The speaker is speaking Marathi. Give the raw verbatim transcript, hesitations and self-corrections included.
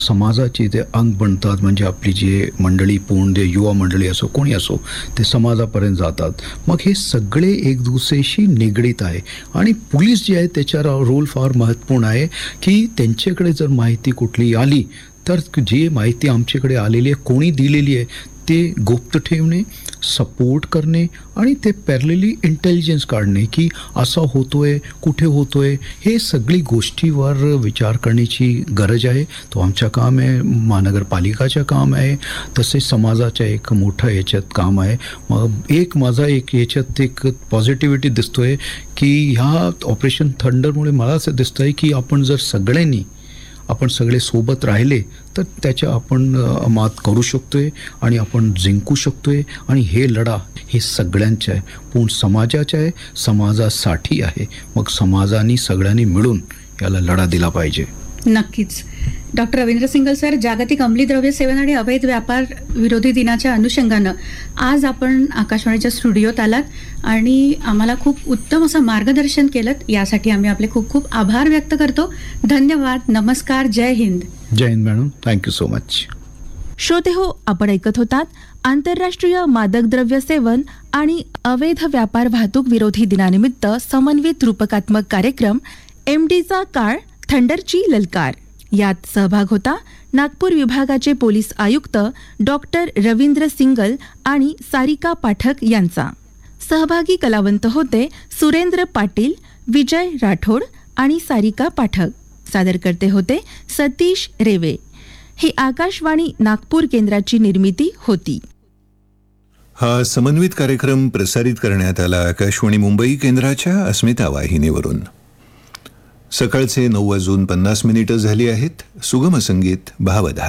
समाजाचे ते अंग बनतात. म्हणजे आपली जी मंडळी पूर्ण जे युवा मंडळी असो कोणी असो ते समाजापर्यंत जातात. मग हे सगळे एक दुसऱ्याशी निगडीत आहे आणि पोलीस जे आहे त्याचा रोल फार महत्त्वपूर्ण आहे की त्यांच्याकडे जर माहिती कुठली आली तर जी माहिती आमच्याकडे आलेली आहे कोणी दिलेली आहे ते गुप्त ठेवणे, सपोर्ट करणे आणि ते पॅरलली इंटेलिजन्स काढणे की असा होतोय कुठे होतोय हे सगळी गोष्टीवर विचार करण्याची गरज आहे. तो आमचं काम आहे, महानगरपालिकाचं काम आहे, तसेच समाजाचं एक मोठं याच्यात काम आहे. मग एक माझा एक याच्यात एक पॉझिटिव्हिटी दिसतोय की ह्या ऑपरेशन थंडरमुळे मला असं दिसतं आहे की आपण जर सगळ्यांनी आपण सगळे सोबत राहिले तर त्याच्या आपण मात करू शकतोय आणि आपण जिंकू शकतोय. आणि हे लढा हे सगळ्यांचं आहे, पूर्ण समाजाचं आहे, समाजासाठी आहे. मग समाजाने सगळ्यांनी मिळून याला लढा दिला पाहिजे. नक्कीच. डॉक्टर रवींद्र सिंगल सर, जागतिक अंमली द्रव्य सेवन आणि अवैध व्यापार विरोधी दिनाच्या अनुषंगानं आज आपण आकाशवाणीच्या स्टुडिओत आलात आणि आम्हाला खूप उत्तम असं मार्गदर्शन केलं. यासाठी आम्ही आपले खूप खूप आभार व्यक्त करतो. धन्यवाद. नमस्कार. जय हिंद. जय Hind madam. Thank you so much. श्रोते हो, आपण ऐकत होतात आंतरराष्ट्रीय मादक द्रव्य सेवन आणि अवैध व्यापार वाहतूक विरोधी दिनानिमित्त समन्वित रूपकात्मक कार्यक्रम एमडीचा काळ थंडरची ललकार. यात सहभाग होता नागपूर विभागाचे पोलीस आयुक्त डॉक्टर रवींद्र सिंगल आणि सारिका पाठक यांचा. सहभागी कलावंत होते सुरेंद्र पाटील, विजय राठोड आणि सारिका पाठक. सादरकर्ते होते सतीश रेवे. ही आकाशवाणी नागपूर केंद्राची निर्मिती होती. हा समन्वित कार्यक्रम प्रसारित करण्यात आला आकाशवाणी मुंबई केंद्राच्या अस्मिता वाहिनीवरून. सकाळचे नऊ वाजून पन्नास मिनिटं झाली आहेत. सुगम संगीत भावधारा.